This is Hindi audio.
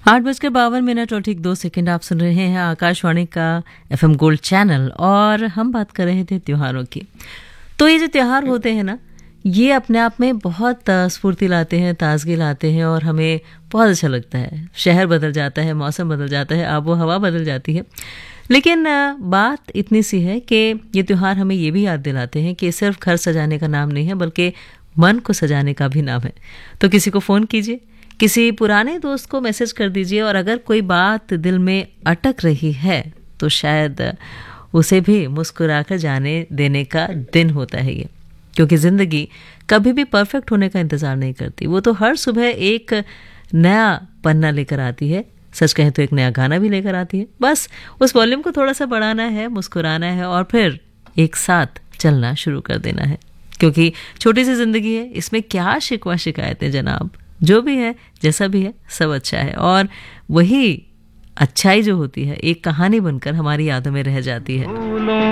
8:52 और ठीक 2 सेकंड आप सुन रहे हैं आकाशवाणी का FM गोल्ड चैनल और हम बात कर रहे थे त्योहारों की। तो ये जो त्योहार होते हैं ना, ये अपने आप में बहुत स्फूर्ति लाते हैं, ताजगी लाते हैं और हमें बहुत अच्छा लगता है। शहर बदल जाता है, मौसम बदल जाता है, आबो हवा बदल जाती है। लेकिन बात इतनी सी है कि ये त्योहार हमें ये भी याद दिलाते हैं कि सिर्फ घर सजाने का नाम नहीं है, बल्कि मन को सजाने का भी नाम है। तो किसी को फ़ोन कीजिए, किसी पुराने दोस्त को मैसेज कर दीजिए और अगर कोई बात दिल में अटक रही है तो शायद उसे भी मुस्कुराकर जाने देने का दिन होता है ये। क्योंकि ज़िंदगी कभी भी परफेक्ट होने का इंतज़ार नहीं करती, वो तो हर सुबह एक नया पन्ना लेकर आती है। सच कहें तो एक नया गाना भी लेकर आती है। बस उस वॉल्यूम को थोड़ा सा बढ़ाना है, मुस्कुराना है और फिर एक साथ चलना शुरू कर देना है। क्योंकि छोटी सी ज़िंदगी है, इसमें क्या शिकवा शिकायतें जनाब। जो भी है, जैसा भी है, सब अच्छा है और वही अच्छाई जो होती है एक कहानी बनकर हमारी यादों में रह जाती है।